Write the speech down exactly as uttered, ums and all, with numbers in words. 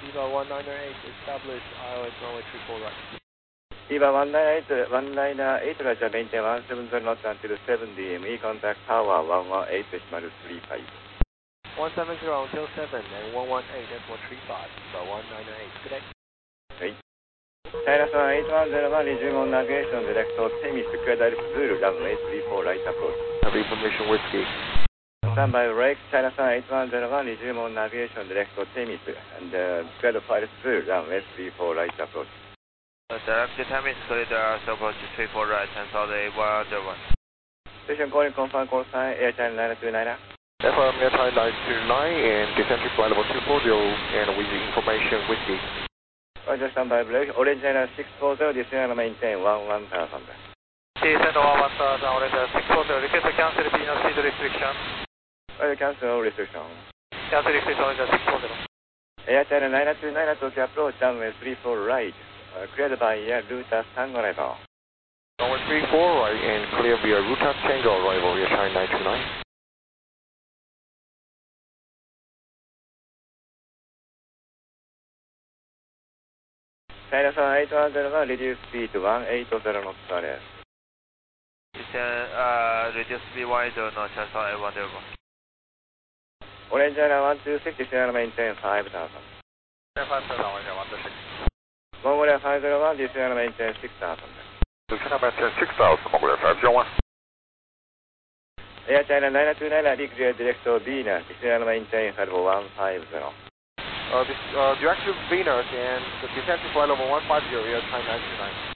EVA one nine eight, establish I O S runway three four right. EVA one nine eight, one nine eight, Roger, maintain one seven zero knots until seven D M E, contact tower one one eight decimal three five. one seven zero until seven and one one eight decimal three five, EVA one nine eight, good day. はい。China Sun eight one zero one, resume on navigation, direct to Temis, clear direct through runway three four right approach. Have information whiskey. Stand by brake, China Sun eight one zero one, resume on navigation, direct to Temis, and uh, clear the fire through runway three four right approach. Uh, direct to Temis, clear the approach three four right, and South eight one zero one. Station calling, confirm call sign, Air China nine two nine. F M Air China nine two nine, and descent to flight level two four zero, and with information whiskey. Roger, stand by brake, Orange China six four zero, descend and maintain one one thousand. Descend one one thousand, Orange six four zero, request cancel P N speed restriction. Roger, cancel all restriction. Cancel restriction, Orange six four zero. Air China nine two nine, Tokyo approach, runway three four right, uh, cleared by Air Ruta Tango level. Runway three four right, and clear via Ruta Tango arrival, Air China nine two nine. China Sun eight one zero one, reduce speed to one eight zero knots R S. Descend, uh, reduce speed one eight zero knots, China Sun eight one zero one. Orange China one two six, descend and maintain five thousand. five thousand, Orange one two six. Mongolia five zero one, descend and maintain six thousand. Descend and maintain six thousand, Mongolia five zero one. Air China nine two nine, declare direct to Venus, descend and maintain level one five zero. Uh, this, uh, direct to Venus and the descent to flight level one five zero, Air China nine two nine.